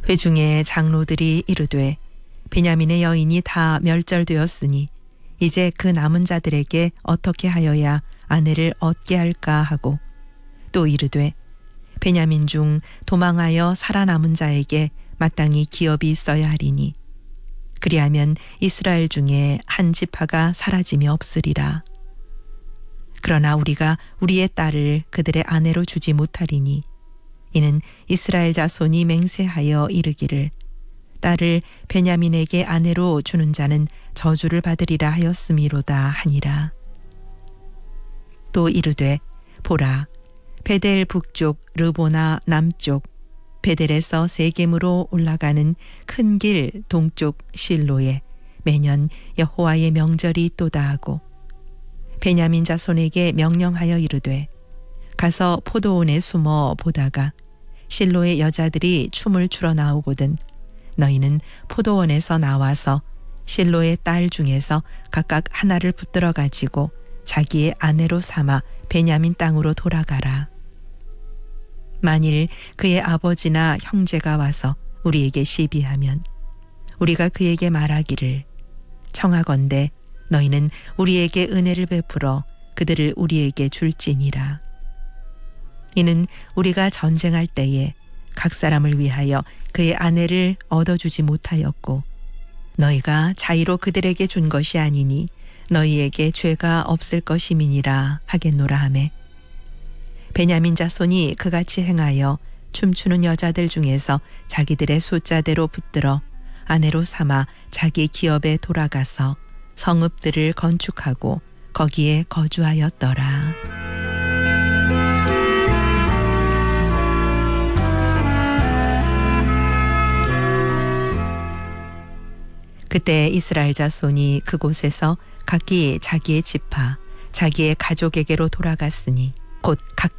회중의 장로들이 이르되 베냐민의 여인이 다 멸절되었으니 이제 그 남은 자들에게 어떻게 하여야 아내를 얻게 할까 하고 또 이르되 베냐민 중 도망하여 살아남은 자에게 마땅히 기업이 있어야 하리니 그리하면 이스라엘 중에 한 지파가 사라짐이 없으리라. 그러나 우리가 우리의 딸을 그들의 아내로 주지 못하리니 이는 이스라엘 자손이 맹세하여 이르기를 딸을 베냐민에게 아내로 주는 자는 저주를 받으리라 하였음이로다 하니라. 또 이르되 보라 베델 북쪽 르보나 남쪽 베델에서 세겜으로 올라가는 큰 길 동쪽 실로에 매년 여호와의 명절이 있도다 하고 베냐민 자손에게 명령하여 이르되 가서 포도원에 숨어 보다가 실로의 여자들이 춤을 추러 나오거든 너희는 포도원에서 나와서 실로의 딸 중에서 각각 하나를 붙들어 가지고 자기의 아내로 삼아 베냐민 땅으로 돌아가라. 만일 그의 아버지나 형제가 와서 우리에게 시비하면 우리가 그에게 말하기를 청하건대 너희는 우리에게 은혜를 베풀어 그들을 우리에게 줄지니라. 이는 우리가 전쟁할 때에 각 사람을 위하여 그의 아내를 얻어주지 못하였고 너희가 자의로 그들에게 준 것이 아니니 너희에게 죄가 없을 것임이니라 하겠노라 하매 베냐민 자손이 그같이 행하여 춤추는 여자들 중에서 자기들의 숫자대로 붙들어 아내로 삼아 자기 기업에 돌아가서 성읍들을 건축하고 거기에 거주하였더라. 그때 이스라엘 자손이 그곳에서 각기 자기의 지파, 자기의 가족에게로 돌아갔으니 곧 각기